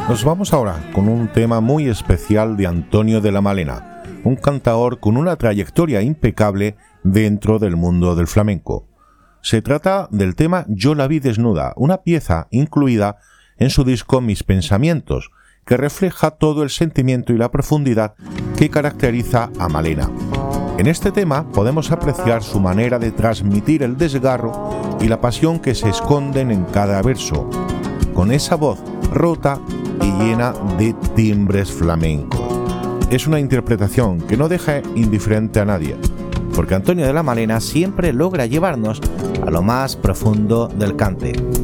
Nos vamos ahora con un tema muy especial de Antonio de la Malena, un cantaor con una trayectoria impecable dentro del mundo del flamenco. Se trata del tema Yo la vi desnuda, una pieza incluida en su disco Mis Pensamientos, que refleja todo el sentimiento y la profundidad que caracteriza a Malena. En este tema podemos apreciar su manera de transmitir el desgarro y la pasión que se esconden en cada verso, con esa voz rota y llena de timbres flamencos. Es una interpretación que no deja indiferente a nadie, porque Antonio de la Malena siempre logra llevarnos a lo más profundo del cante.